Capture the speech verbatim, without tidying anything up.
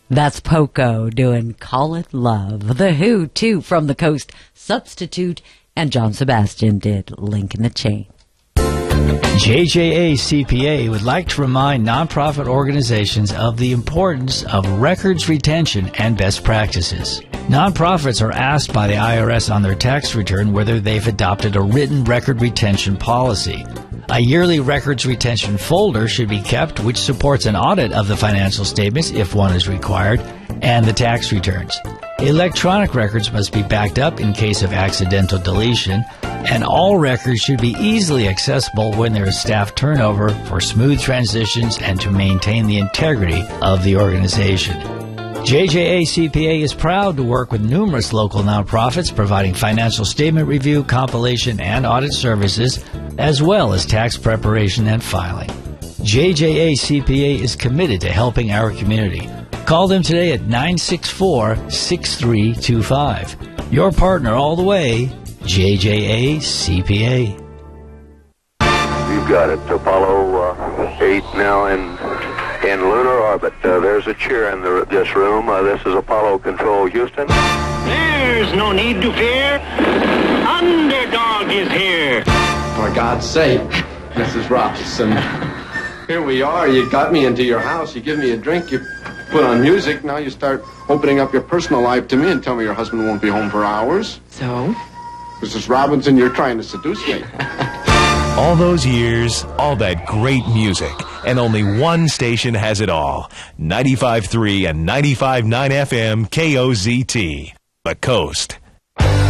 That's Poco doing Call It Love. The Who, too, from the Coast, Substitute, and John Sebastian did Link in the Chain. J J A C P A would like to remind nonprofit organizations of the importance of records retention and best practices. Nonprofits are asked by the I R S on their tax return whether they've adopted a written record retention policy. A yearly records retention folder should be kept, which supports an audit of the financial statements if one is required, and the tax returns. Electronic records must be backed up in case of accidental deletion, and all records should be easily accessible when there is staff turnover for smooth transitions and to maintain the integrity of the organization. J J A C P A is proud to work with numerous local nonprofits providing financial statement review, compilation, and audit services, as well as tax preparation and filing. J J A C P A is committed to helping our community. Call them today at nine six four, six three two five. Your partner all the way, J J A C P A. You've got it. Apollo uh, eight now in in lunar orbit. Uh, there's a cheer in the, this room. Uh, this is Apollo Control, Houston. There's no need to fear. Underdog is here. For God's sake, Missus Robinson. Here we are. You got me into your house. You give me a drink. You put on music. Now you start opening up your personal life to me and tell me your husband won't be home for hours. So? Missus Robinson, you're trying to seduce me. All those years, all that great music, and only one station has it all. ninety-five point three and ninety-five point nine F M K O Z T, The Coast.